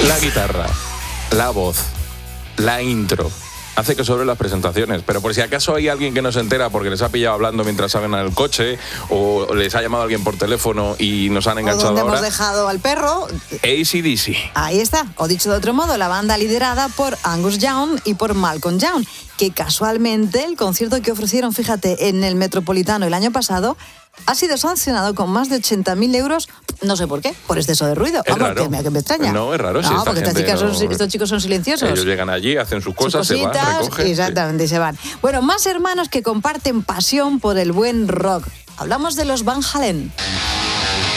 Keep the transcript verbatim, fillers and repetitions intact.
La guitarra, la voz, la intro. Hace que sobre las presentaciones, pero por si acaso hay alguien que no se entera porque les ha pillado hablando mientras salen al coche o les ha llamado alguien por teléfono y nos han enganchado o donde ahora. hemos dejado al perro. A C D C. Ahí está, o dicho de otro modo, la banda liderada por Angus Young y por Malcolm Young, que casualmente el concierto que ofrecieron, fíjate, en el Metropolitano el año pasado, ha sido sancionado con más de ochenta mil euros, no sé por qué, por exceso de ruido. Es Vamos, raro. Que me, que me extraña. No, es raro. No, Si esta porque estas gente chicas son- no- estos chicos son silenciosos. Ellos llegan allí, hacen sus cosas, Sus se van, cositas, recogen. exactamente, y se van. Bueno, más hermanos que comparten pasión por el buen rock. Hablamos de los Van Halen.